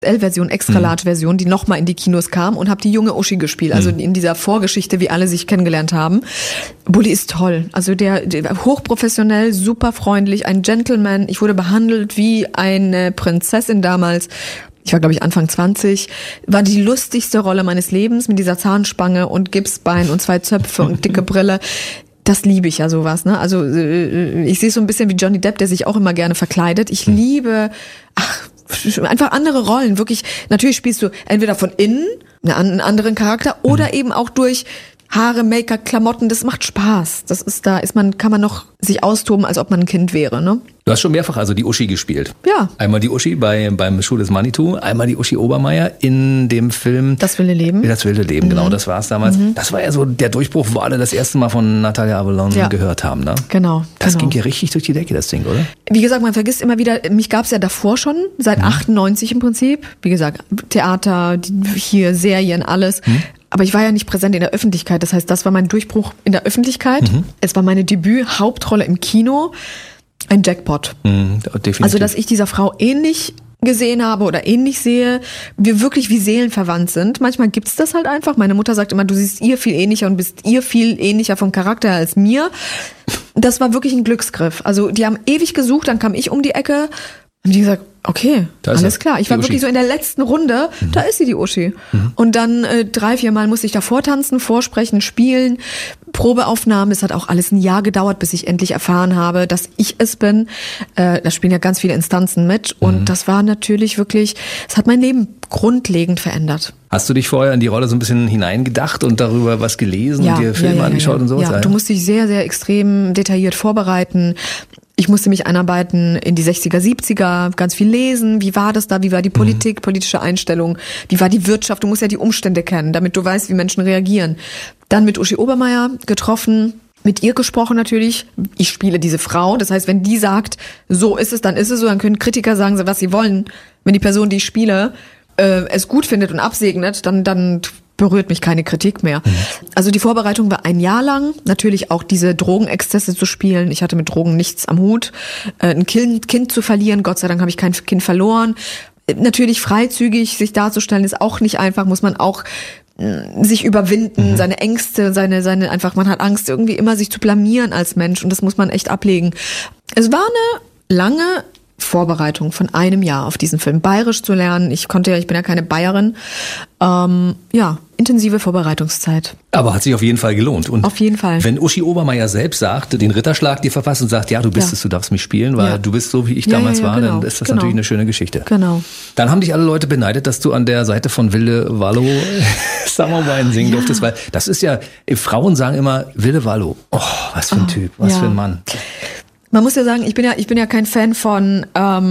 L-Version, Extra-Large-Version, die nochmal in die Kinos kam und habe die junge Uschi gespielt, also in dieser Vorgeschichte, wie alle sich kennengelernt haben. Bully ist toll, also der hochprofessionell, super freundlich, ein Gentleman. Ich wurde behandelt wie eine Prinzessin damals. Ich war, glaube ich, Anfang 20, war die lustigste Rolle meines Lebens mit dieser Zahnspange und Gipsbein und 2 Zöpfe und dicke Brille. Das liebe ich ja sowas, ne? Also ich sehe so ein bisschen wie Johnny Depp, der sich auch immer gerne verkleidet. Ich liebe, einfach andere Rollen, wirklich. Natürlich spielst du entweder von innen einen anderen Charakter oder eben auch durch Haare, Make-up, Klamotten. Das macht Spaß. Kann man noch sich austoben, als ob man ein Kind wäre, ne? Du hast schon mehrfach also die Uschi gespielt. Ja. Einmal die Uschi beim Schuh des Manitou, einmal die Uschi Obermeier in dem Film Das wilde Leben. Das wilde Leben, genau, das war es damals. Das war ja so der Durchbruch, wo alle das erste Mal von Natalia Avalon gehört haben, ne? Genau. Das ging ja richtig durch die Decke, das Ding, oder? Wie gesagt, man vergisst immer wieder, mich gab es ja davor schon, seit 98 im Prinzip. Wie gesagt, Theater, hier Serien, alles. Aber ich war ja nicht präsent in der Öffentlichkeit. Das heißt, das war mein Durchbruch in der Öffentlichkeit. Es war meine Debüt-Hauptrolle im Kino. Ein Jackpot. Definitiv. Also, dass ich dieser Frau ähnlich gesehen habe oder ähnlich sehe, wir wirklich wie seelenverwandt sind. Manchmal gibt's das halt einfach. Meine Mutter sagt immer, du siehst ihr viel ähnlicher und bist ihr viel ähnlicher vom Charakter als mir. Das war wirklich ein Glücksgriff. Also, die haben ewig gesucht, dann kam ich um die Ecke und die gesagt, okay, alles klar. Ich war wirklich so in der letzten Runde, da ist sie, die Uschi. Und dann 3-4 Mal musste ich da vortanzen, vorsprechen, spielen, Probeaufnahmen. Es hat auch alles ein Jahr gedauert, bis ich endlich erfahren habe, dass ich es bin. Da spielen ja ganz viele Instanzen mit. Und das war natürlich wirklich, es hat mein Leben grundlegend verändert. Hast du dich vorher in die Rolle so ein bisschen hineingedacht und darüber was gelesen und dir Filme angeschaut und so? Ja, du musst dich sehr, sehr extrem detailliert vorbereiten. Ich musste mich einarbeiten in die 60er, 70er, ganz viel lesen. Wie war das da? Wie war die Politik, politische Einstellung? Wie war die Wirtschaft? Du musst ja die Umstände kennen, damit du weißt, wie Menschen reagieren. Dann mit Uschi Obermeier getroffen, mit ihr gesprochen natürlich. Ich spiele diese Frau. Das heißt, wenn die sagt, so ist es, dann ist es so. Dann können Kritiker sagen, was sie wollen. Wenn die Person, die ich spiele, es gut findet und absegnet, dann berührt mich keine Kritik mehr. Also die Vorbereitung war ein Jahr lang. Natürlich auch diese Drogenexzesse zu spielen. Ich hatte mit Drogen nichts am Hut. Ein Kind zu verlieren, Gott sei Dank habe ich kein Kind verloren. Natürlich freizügig sich darzustellen, ist auch nicht einfach, muss man auch sich überwinden, seine Ängste, seine einfach, man hat Angst, irgendwie immer sich zu blamieren als Mensch und das muss man echt ablegen. Es war eine lange Vorbereitung von einem Jahr auf diesen Film. Bayerisch zu lernen, ich bin ja keine Bayerin. Intensive Vorbereitungszeit. Aber hat sich auf jeden Fall gelohnt. Und auf jeden Fall. Wenn Uschi Obermeier selbst sagt, den Ritterschlag dir verpasst und sagt, ja, du bist es, du darfst mich spielen, weil du bist so, wie ich damals war, genau, dann ist das natürlich eine schöne Geschichte. Genau. Dann haben dich alle Leute beneidet, dass du an der Seite von Wilde Wallo Summerwine singen durftest, weil das ist ja, Frauen sagen immer, Wilde Wallo, oh, was für ein Typ, was für ein Mann. Man muss ja sagen, ich bin ja kein Fan von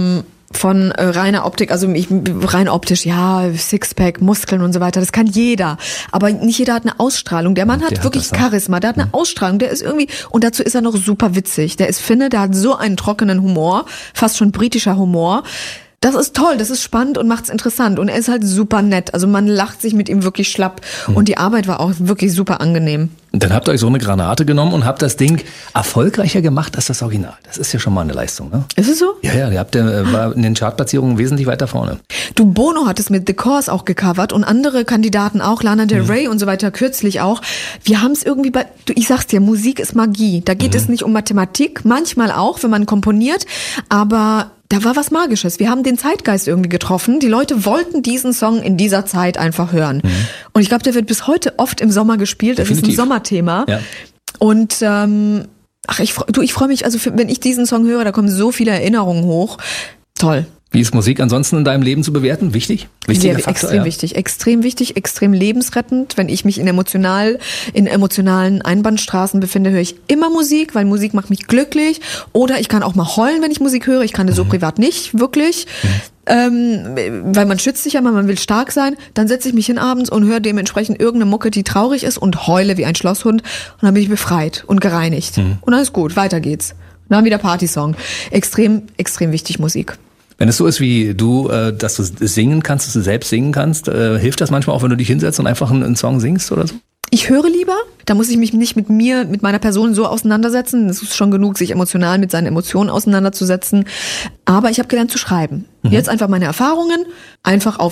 reiner Optik, also rein optisch, Sixpack, Muskeln und so weiter, das kann jeder. Aber nicht jeder hat eine Ausstrahlung. Der Mann hat wirklich Charisma, der hat eine Ausstrahlung, der ist irgendwie, und dazu ist er noch super witzig. Der ist Finne, der hat so einen trockenen Humor, fast schon britischer Humor. Das ist toll, das ist spannend und macht's interessant. Und er ist halt super nett. Also man lacht sich mit ihm wirklich schlapp. Und die Arbeit war auch wirklich super angenehm. Und dann habt ihr euch so eine Granate genommen und habt das Ding erfolgreicher gemacht als das Original. Das ist ja schon mal eine Leistung, ne? Ist es so? Ja, war in den Chartplatzierungen wesentlich weiter vorne. Du, Bono hat es mit The Course auch gecovert und andere Kandidaten auch, Lana Del Rey und so weiter, kürzlich auch. Wir haben es irgendwie ich sag's dir, Musik ist Magie. Da geht es nicht um Mathematik, manchmal auch, wenn man komponiert, aber da war was Magisches. Wir haben den Zeitgeist irgendwie getroffen. Die Leute wollten diesen Song in dieser Zeit einfach hören. Und ich glaube, der wird bis heute oft im Sommer gespielt. Das ist ein Sommerthema. Ja. Und ich freue mich, also wenn ich diesen Song höre, da kommen so viele Erinnerungen hoch. Toll. Wie ist Musik ansonsten in deinem Leben zu bewerten? Wichtig? Wichtiger Faktor, extrem wichtig, extrem lebensrettend. Wenn ich mich in emotionalen Einbahnstraßen befinde, höre ich immer Musik, weil Musik macht mich glücklich. Oder ich kann auch mal heulen, wenn ich Musik höre. Ich kann das so privat nicht, wirklich. Weil man schützt sich ja mal, man will stark sein. Dann setze ich mich hin abends und höre dementsprechend irgendeine Mucke, die traurig ist und heule wie ein Schlosshund. Und dann bin ich befreit und gereinigt. Und dann ist gut, weiter geht's. Und dann wieder Partysong. Extrem, extrem wichtig Musik. Wenn es so ist wie du, dass du singen kannst, dass du selbst singen kannst, hilft das manchmal auch, wenn du dich hinsetzt und einfach einen Song singst oder so? Ich höre lieber, da muss ich mich nicht mit meiner Person so auseinandersetzen. Es ist schon genug, sich emotional mit seinen Emotionen auseinanderzusetzen. Aber ich habe gelernt zu schreiben. Jetzt einfach meine Erfahrungen einfach